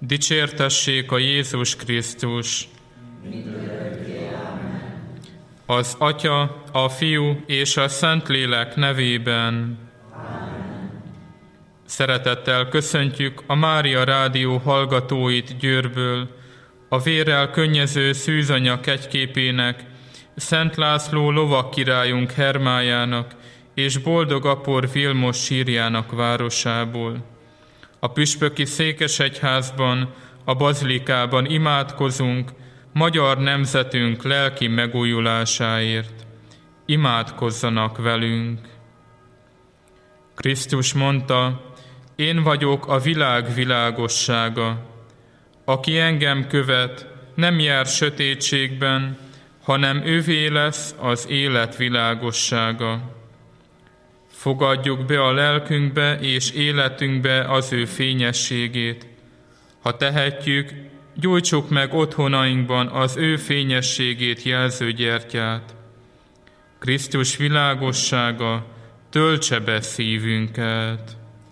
Dicsértessék a Jézus Krisztus! Az Atya, a Fiú és a Szentlélek nevében. Amen. Szeretettel köszöntjük a Mária Rádió hallgatóit Győrből, a vérrel könnyező szűzanya kegyképének, Szent László lovagkirályunk Hermájának és Boldog Apor Vilmos sírjának városából. A püspöki székesegyházban, a bazilikában imádkozunk magyar nemzetünk lelki megújulásáért. Imádkozzanak velünk! Krisztus mondta, én vagyok a világ világossága. Aki engem követ, nem jár sötétségben, hanem ővé lesz az élet világossága. Fogadjuk be a lelkünkbe és életünkbe az ő fényességét. Ha tehetjük, gyújtsuk meg otthonainkban az ő fényességét jelző gyertyát. Krisztus világossága töltse be szívünket.